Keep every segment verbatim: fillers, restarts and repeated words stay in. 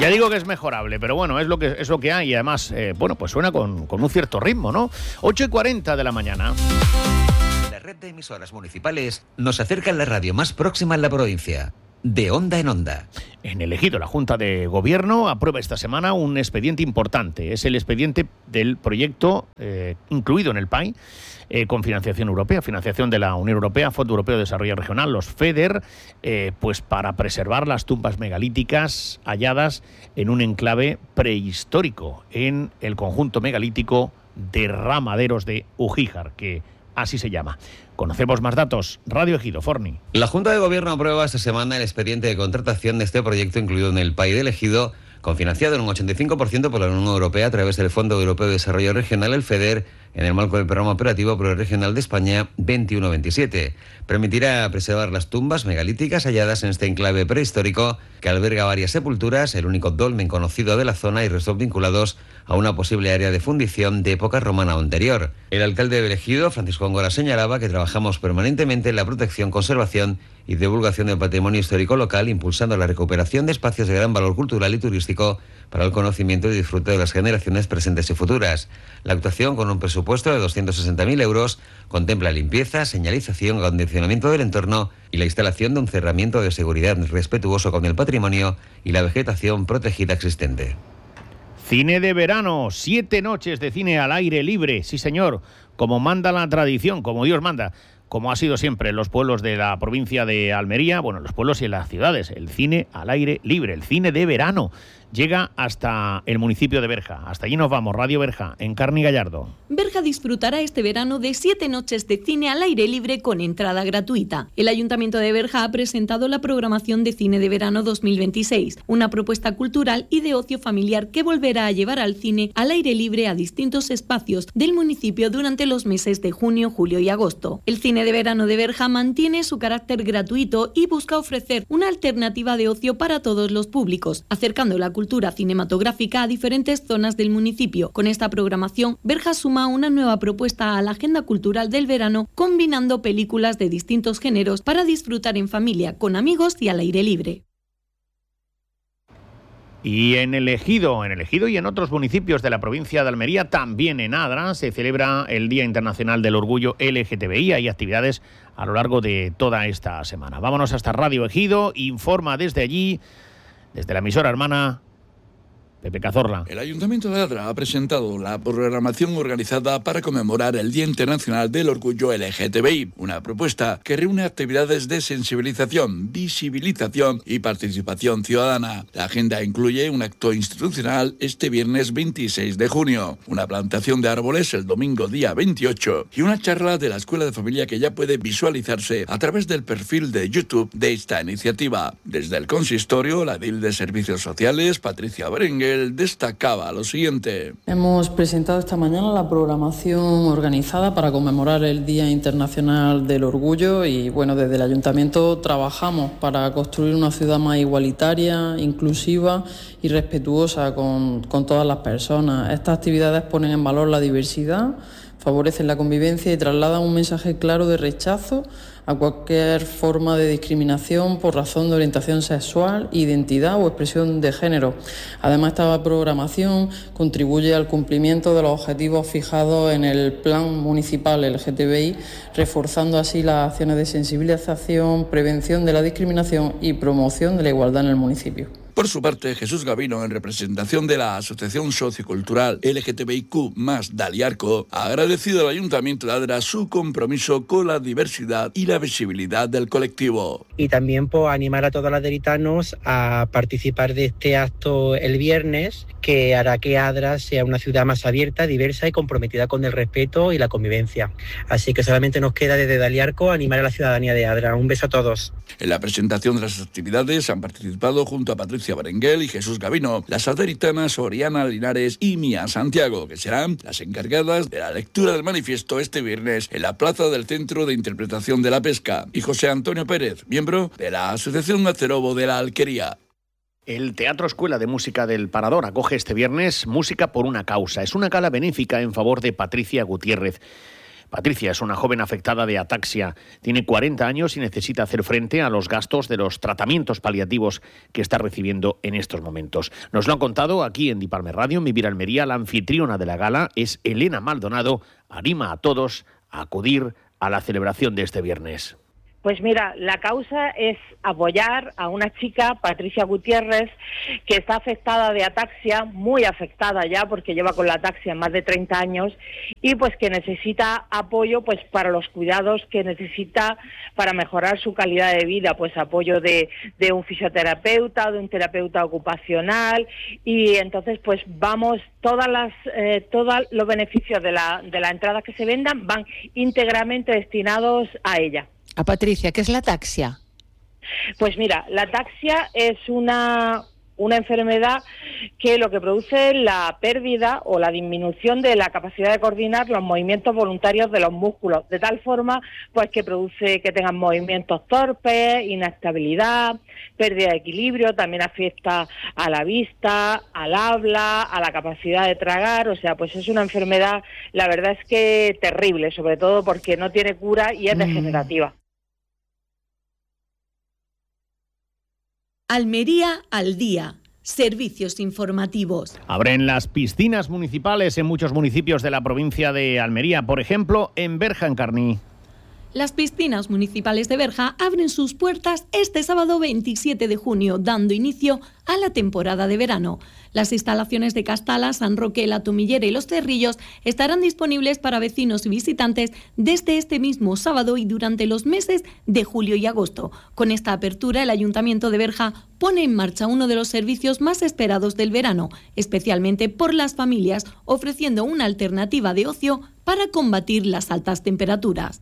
Ya digo que es mejorable, pero bueno, es lo que, es lo que hay y además, eh, bueno, pues suena con, con un cierto ritmo, ¿no? ocho y cuarenta de la mañana. La red de emisoras municipales nos acerca a la radio más próxima en la provincia. De Onda en Onda. En el Ejido, la Junta de Gobierno aprueba esta semana un expediente importante. Es el expediente del proyecto eh, incluido en el P A I, eh, con financiación europea, financiación de la Unión Europea, Fondo Europeo de Desarrollo Regional, los FEDER, eh, pues para preservar las tumbas megalíticas halladas en un enclave prehistórico, en el conjunto megalítico de Ramaderos de Ugíjar, que así se llama. Conocemos más datos. Radio Ejido, Forni. La Junta de Gobierno aprueba esta semana el expediente de contratación de este proyecto incluido en el P A I del Ejido, cofinanciado en un ochenta y cinco por ciento por la Unión Europea a través del Fondo Europeo de Desarrollo Regional, el FEDER, en el marco del Programa Operativo Progreregional de España veintiuno veintisiete. Permitirá preservar las tumbas megalíticas halladas en este enclave prehistórico que alberga varias sepulturas, el único dolmen conocido de la zona y restos vinculados a una posible área de fundición de época romana o anterior. El alcalde de Ejido, Francisco Góngora, señalaba que trabajamos permanentemente en la protección, conservación y divulgación del patrimonio histórico local, impulsando la recuperación de espacios de gran valor cultural y turístico para el conocimiento y disfrute de las generaciones presentes y futuras. La actuación, con un presupuesto de doscientos sesenta mil euros, contempla limpieza, señalización, acondicionamiento del entorno y la instalación de un cerramiento de seguridad respetuoso con el patrimonio y la vegetación protegida existente. Cine de verano, siete noches de cine al aire libre, sí señor, como manda la tradición, como Dios manda, como ha sido siempre en los pueblos de la provincia de Almería, bueno, los pueblos y en las ciudades, el cine al aire libre, el cine de verano. Llega hasta el municipio de Berja. Hasta allí nos vamos, Radio Berja, en Carni Gallardo. Berja disfrutará este verano de siete noches de cine al aire libre con entrada gratuita. El Ayuntamiento de Berja ha presentado la programación de Cine de Verano dos mil veintiséis, una propuesta cultural y de ocio familiar que volverá a llevar al cine al aire libre a distintos espacios del municipio durante los meses de junio, julio y agosto. El Cine de Verano de Berja mantiene su carácter gratuito y busca ofrecer una alternativa de ocio para todos los públicos, acercando la cultura cultura cinematográfica a diferentes zonas del municipio. Con esta programación, Berja suma una nueva propuesta a la agenda cultural del verano, combinando películas de distintos géneros para disfrutar en familia, con amigos y al aire libre. Y en el Ejido, en el Ejido y en otros municipios de la provincia de Almería, también en Adra, se celebra el Día Internacional del Orgullo L G T B I. Hay actividades a lo largo de toda esta semana. Vámonos hasta Radio Ejido, informa desde allí, desde la emisora hermana, Pepe Cazorla. El Ayuntamiento de Adra ha presentado la programación organizada para conmemorar el Día Internacional del Orgullo L G T B I, una propuesta que reúne actividades de sensibilización, visibilización y participación ciudadana. La agenda incluye un acto institucional este viernes veintiséis de junio, una plantación de árboles el domingo día veintiocho y una charla de la Escuela de Familia que ya puede visualizarse a través del perfil de YouTube de esta iniciativa. Desde el consistorio, la edil de Servicios Sociales, Patricia Berenguer, destacaba lo siguiente. Hemos presentado esta mañana la programación organizada para conmemorar el Día Internacional del Orgullo y bueno, desde el Ayuntamiento trabajamos para construir una ciudad más igualitaria, inclusiva y respetuosa con, con todas las personas. Estas actividades ponen en valor la diversidad, favorecen la convivencia y trasladan un mensaje claro de rechazo a cualquier forma de discriminación por razón de orientación sexual, identidad o expresión de género. Además, esta programación contribuye al cumplimiento de los objetivos fijados en el Plan Municipal L G T B I, reforzando así las acciones de sensibilización, prevención de la discriminación y promoción de la igualdad en el municipio. Por su parte, Jesús Gavino, en representación de la Asociación Sociocultural L G T B I Q más Daliarco, ha agradecido al Ayuntamiento de Adra su compromiso con la diversidad y la visibilidad del colectivo. Y también pues, animar a todos los aderitanos a participar de este acto el viernes, que hará que Adra sea una ciudad más abierta, diversa y comprometida con el respeto y la convivencia. Así que solamente nos queda desde Daliarco animar a la ciudadanía de Adra. Un beso a todos. En la presentación de las actividades han participado junto a Patricia Berenguel y Jesús Gavino, las aderitanas Oriana Linares y Mía Santiago, que serán las encargadas de la lectura del manifiesto este viernes en la plaza del Centro de Interpretación de la Pesca, y José Antonio Pérez, miembro de la Asociación Acerobo de la Alquería. El Teatro Escuela de Música del Parador acoge este viernes Música por una Causa. Es una gala benéfica en favor de Patricia Gutiérrez. Patricia es una joven afectada de ataxia. Tiene cuarenta años y necesita hacer frente a los gastos de los tratamientos paliativos que está recibiendo en estos momentos. Nos lo han contado aquí en Dipalme Radio, en Vivir Almería. La anfitriona de la gala es Elena Maldonado. Anima a todos a acudir a la celebración de este viernes. Pues mira, la causa es apoyar a una chica, Patricia Gutiérrez, que está afectada de ataxia, muy afectada ya, porque lleva con la ataxia más de treinta años, y pues que necesita apoyo pues para los cuidados que necesita para mejorar su calidad de vida, pues apoyo de, de un fisioterapeuta, de un terapeuta ocupacional, y entonces pues vamos, todas las eh, todos los beneficios de la, de la entrada que se vendan van íntegramente destinados a ella. A Patricia, ¿qué es la ataxia? Pues mira, la ataxia es una, una enfermedad que lo que produce es la pérdida o la disminución de la capacidad de coordinar los movimientos voluntarios de los músculos, de tal forma pues que produce que tengan movimientos torpes, inestabilidad, pérdida de equilibrio, también afecta a la vista, al habla, a la capacidad de tragar, o sea, pues es una enfermedad, la verdad es que terrible, sobre todo porque no tiene cura y es degenerativa. Mm. Almería al día. Servicios informativos. Abren las piscinas municipales en muchos municipios de la provincia de Almería, por ejemplo, en Berja, en Carní. Las piscinas municipales de Berja abren sus puertas este sábado veintisiete de junio, dando inicio a la temporada de verano. Las instalaciones de Castala, San Roque, La Tomillera y Los Cerrillos estarán disponibles para vecinos y visitantes desde este mismo sábado y durante los meses de julio y agosto. Con esta apertura, el Ayuntamiento de Berja pone en marcha uno de los servicios más esperados del verano, especialmente por las familias, ofreciendo una alternativa de ocio para combatir las altas temperaturas.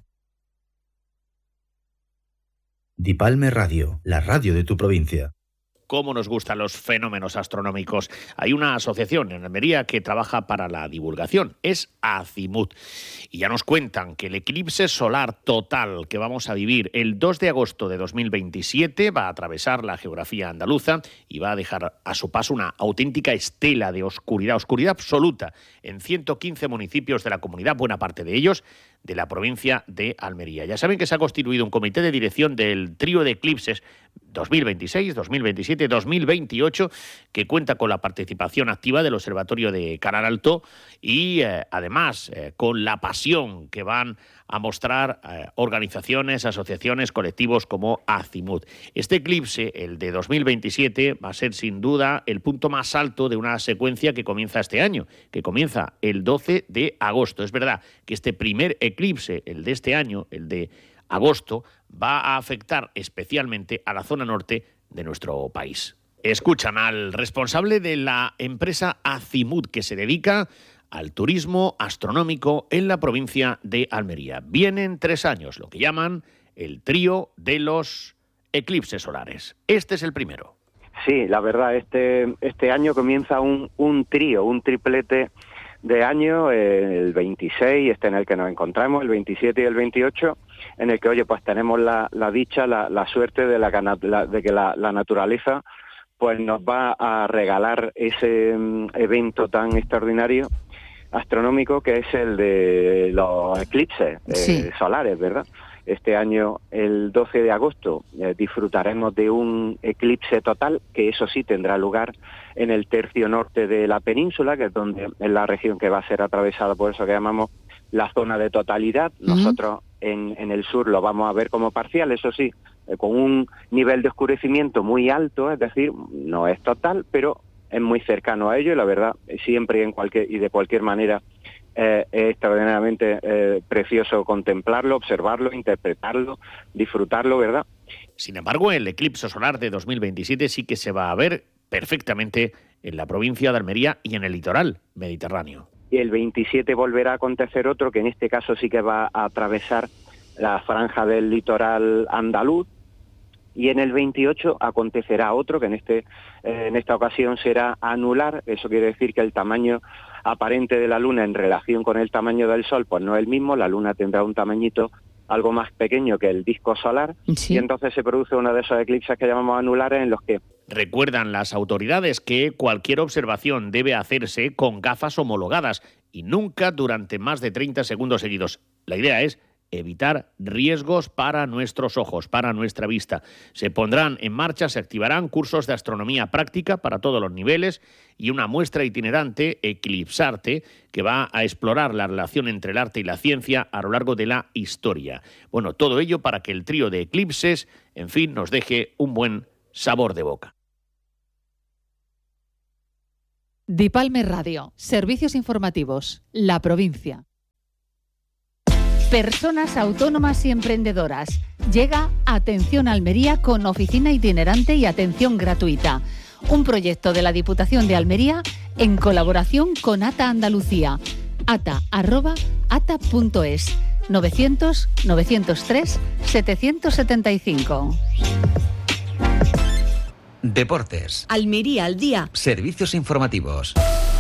Dipalme Radio, la radio de tu provincia. Cómo nos gustan los fenómenos astronómicos. Hay una asociación en Almería que trabaja para la divulgación, es Acimut. Y ya nos cuentan que el eclipse solar total que vamos a vivir el dos de agosto de dos mil veintisiete va a atravesar la geografía andaluza y va a dejar a su paso una auténtica estela de oscuridad, oscuridad absoluta en ciento quince municipios de la comunidad, buena parte de ellos de la provincia de Almería. Ya saben que se ha constituido un comité de dirección del trío de eclipses dos mil veintiséis, dos mil veintisiete, dos mil veintiocho, que cuenta con la participación activa del Observatorio de Canal Alto y eh, además eh, con la pasión que van a mostrar eh, organizaciones, asociaciones, colectivos como Acimut. Este eclipse, el de dos mil veintisiete, va a ser sin duda el punto más alto de una secuencia que comienza este año, que comienza el doce de agosto. Es verdad que este primer eclipse, el de este año, el de agosto, va a afectar especialmente a la zona norte de nuestro país. Escuchan al responsable de la empresa Acimut, que se dedica al turismo astronómico en la provincia de Almería. Vienen tres años, lo que llaman el trío de los eclipses solares. Este es el primero. Sí, la verdad, este, este año comienza un, un trío, un triplete de año, el veintiséis, este en el que nos encontramos, el veintisiete y el veintiocho, en el que, oye, pues tenemos la, la dicha, la, la suerte de, la, la, de que la, la naturaleza pues nos va a regalar ese um, evento tan extraordinario astronómico que es el de los eclipses eh, sí. solares, ¿verdad? Este año, el doce de agosto, eh, disfrutaremos de un eclipse total, que eso sí tendrá lugar en el tercio norte de la península, que es donde es la región que va a ser atravesada por eso que llamamos la zona de totalidad. Uh-huh. Nosotros en, en el sur lo vamos a ver como parcial, eso sí, eh, con un nivel de oscurecimiento muy alto, es decir, no es total, pero es muy cercano a ello, y la verdad, siempre y, en cualquier, y de cualquier manera, eh, es extraordinariamente eh, precioso contemplarlo, observarlo, interpretarlo, disfrutarlo, ¿verdad? Sin embargo, el eclipse solar de dos mil veintisiete sí que se va a ver perfectamente en la provincia de Almería y en el litoral mediterráneo. Y el veintisiete volverá a acontecer otro, que en este caso sí que va a atravesar la franja del litoral andaluz, y en el veintiocho acontecerá otro, que en este eh, en esta ocasión será anular. Eso quiere decir que el tamaño aparente de la Luna en relación con el tamaño del Sol pues no es el mismo. La Luna tendrá un tamañito algo más pequeño que el disco solar, sí. Y entonces se produce uno de esos eclipses que llamamos anulares, en los que... Recuerdan las autoridades que cualquier observación debe hacerse con gafas homologadas y nunca durante más de treinta segundos seguidos. La idea es evitar riesgos para nuestros ojos, para nuestra vista. Se pondrán en marcha, se activarán cursos de astronomía práctica para todos los niveles y una muestra itinerante, Eclipsarte, que va a explorar la relación entre el arte y la ciencia a lo largo de la historia. Bueno, todo ello para que el trío de eclipses, en fin, nos deje un buen sabor de boca. Dipalme Radio, servicios informativos, La Provincia. Personas autónomas y emprendedoras. Llega Atención Almería con oficina itinerante y atención gratuita. Un proyecto de la Diputación de Almería en colaboración con ATA Andalucía. ata arroba ata punto es. novecientos novecientos tres setecientos setenta y cinco. Deportes. Almería al día. Servicios informativos.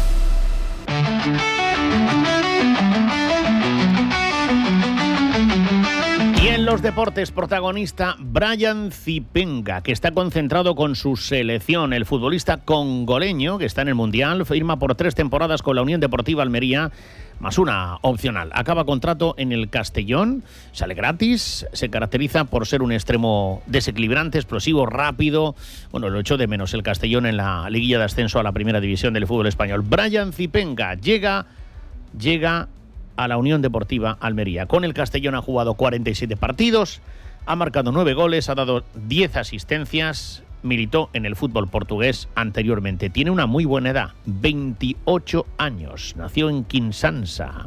Y en los deportes, protagonista Brian Zipenga, que está concentrado con su selección. El futbolista congoleño, que está en el Mundial, firma por tres temporadas con la Unión Deportiva Almería, más una opcional. Acaba contrato en el Castellón, sale gratis, se caracteriza por ser un extremo desequilibrante, explosivo, rápido. Bueno, lo echó de menos el Castellón en la liguilla de ascenso a la primera división del fútbol español. Brian Zipenga llega, llega a la Unión Deportiva Almería. Con el Castellón ha jugado cuarenta y siete partidos, ha marcado nueve goles, ha dado diez asistencias, militó en el fútbol portugués anteriormente. Tiene una muy buena edad, veintiocho años, nació en Kinshasa.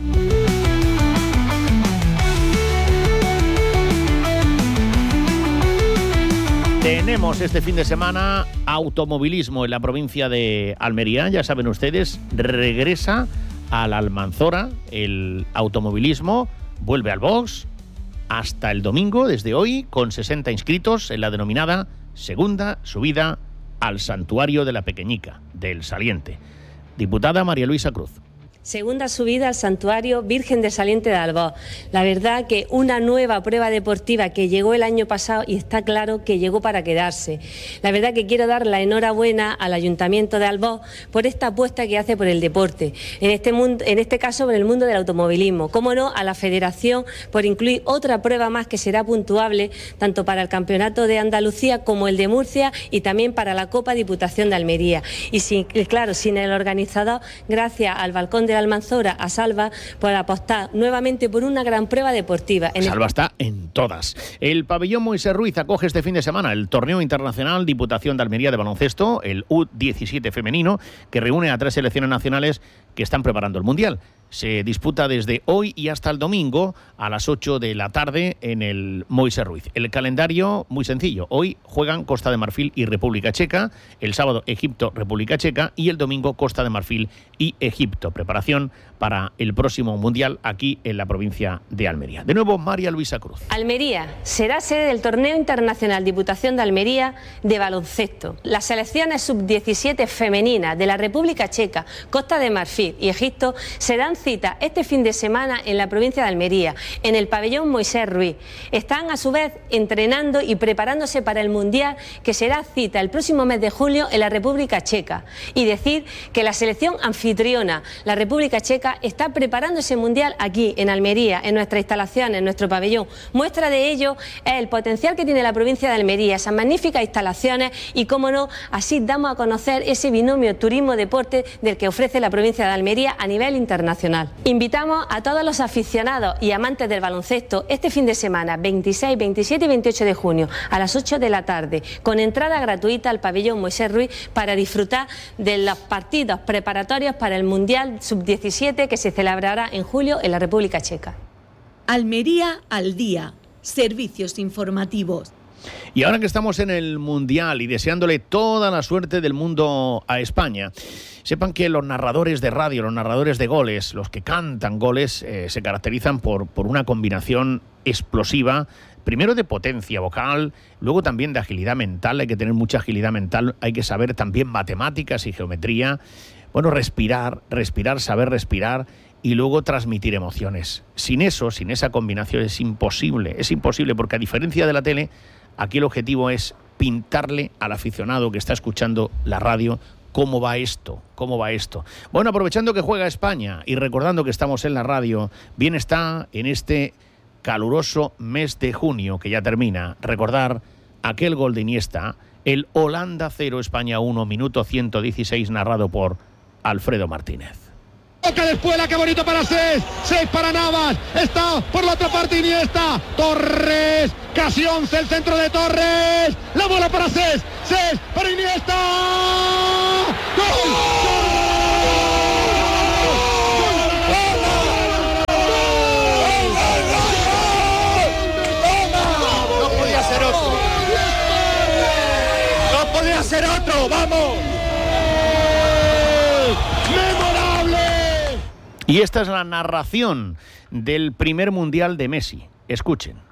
Tenemos este fin de semana automovilismo en la provincia de Almería, ya saben ustedes, regresa a la Almanzora el automovilismo, vuelve al box hasta el domingo, desde hoy, con sesenta inscritos en la denominada segunda subida al Santuario de la Pequeñica, del Saliente. Diputada María Luisa Cruz. Segunda subida al Santuario Virgen del Saliente de Alboz. La verdad que una nueva prueba deportiva que llegó el año pasado y está claro que llegó para quedarse. La verdad que quiero dar la enhorabuena al Ayuntamiento de Alboz por esta apuesta que hace por el deporte, en este, mundo, en este caso por el mundo del automovilismo. Cómo no, a la Federación por incluir otra prueba más que será puntuable tanto para el Campeonato de Andalucía como el de Murcia y también para la Copa Diputación de Almería. Y sin, claro, sin el organizador, gracias al Balcón de Almanzora, a Salva, por apostar nuevamente por una gran prueba deportiva. En Salva el... está en todas. El pabellón Moisés Ruiz acoge este fin de semana el torneo internacional Diputación de Almería de baloncesto, el U diecisiete femenino, que reúne a tres selecciones nacionales que están preparando el Mundial. Se disputa desde hoy y hasta el domingo a las ocho de la tarde en el Moisés Ruiz. El calendario muy sencillo. Hoy juegan Costa de Marfil y República Checa, el sábado Egipto, República Checa y el domingo Costa de Marfil y Egipto. Preparación para el próximo Mundial aquí en la provincia de Almería. De nuevo, María Luisa Cruz. Almería será sede del Torneo Internacional Diputación de Almería de baloncesto. Las selecciones sub diecisiete femeninas de la República Checa, Costa de Marfil y Egipto se dan cita este fin de semana en la provincia de Almería, en el pabellón Moisés Ruiz. Están a su vez entrenando y preparándose para el Mundial que será cita el próximo mes de julio en la República Checa. Y decir que la selección anfitriona, la República Checa, está preparando ese Mundial aquí en Almería, en nuestra instalación, en nuestro pabellón. Muestra de ello es el potencial que tiene la provincia de Almería, esas magníficas instalaciones y, cómo no, así damos a conocer ese binomio turismo-deporte del que ofrece la provincia de Almería a nivel internacional. Invitamos a todos los aficionados y amantes del baloncesto este fin de semana, veintiséis, veintisiete y veintiocho de junio, a las ocho de la tarde, con entrada gratuita al pabellón Moisés Ruiz para disfrutar de los partidos preparatorios para el Mundial sub diecisiete que se celebrará en julio en la República Checa. Almería al día. Servicios informativos. Y ahora que estamos en el Mundial y deseándole toda la suerte del mundo a España, sepan que los narradores de radio, los narradores de goles, los que cantan goles, eh, se caracterizan por, por una combinación explosiva, primero de potencia vocal, luego también de agilidad mental. Hay que tener mucha agilidad mental, hay que saber también matemáticas y geometría. Bueno, respirar, respirar, saber respirar y luego transmitir emociones. Sin eso, sin esa combinación es imposible, es imposible porque a diferencia de la tele, aquí el objetivo es pintarle al aficionado que está escuchando la radio ¿Cómo va esto? ¿Cómo va esto? Bueno, aprovechando que juega España y recordando que estamos en la radio, bien está en este caluroso mes de junio que ya termina, recordar aquel gol de Iniesta, el Holanda cero, España uno, minuto ciento dieciséis, narrado por Alfredo Martínez. Toca después, qué bonito para seis, seis para Navas, está por la otra parte Iniesta, Torres, casi once, el centro de Torres, la bola para seis, seis para Iniesta, ¡gol! No podía ser otro, no podía ser otro, vamos. Y esta es la narración del primer Mundial de Messi. Escuchen.